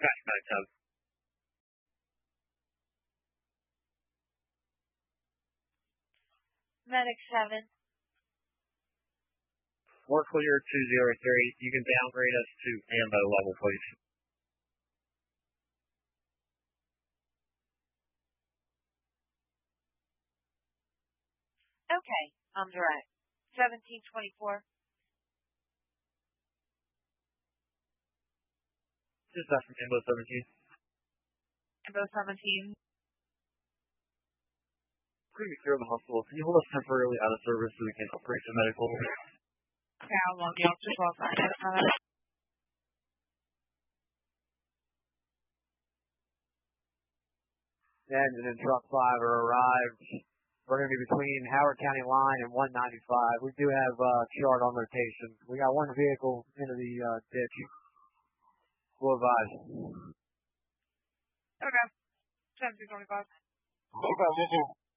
Back up. Medic 7. We're clear 203. You can downgrade us to ambo level, please. Okay, I'm direct. 1724. Just that from ambo 17. Ambo 17. Pretty clear of the hospital. Can you hold us temporarily out of service so we can upgrade to medical? Okay, I'll log you. Just log on. The engine and truck 5 are arrived. We're going to be between Howard County line and 195. We do have chart on location. We got one vehicle into the ditch. We'll advise. Okay. 1725. Okay,